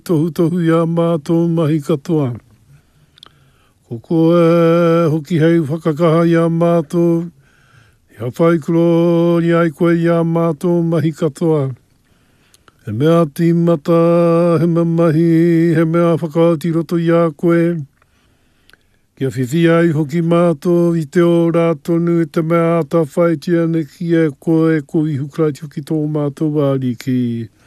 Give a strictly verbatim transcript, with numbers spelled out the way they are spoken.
tohu tohu ia mātou mahi katoa. Ko koe hoki hei whakakaha ia mātou, ia whaikuro ni ai koe ia mātou mahi katoa. He mea tīmata, he mea mahi, he mea whakaoti roto ia koe. Kia whiwhi ai hoki mātou i te o rātonu e te mea ata whaitia ne ki e koe ko i hukraiti hoki tō mātou wāri ki.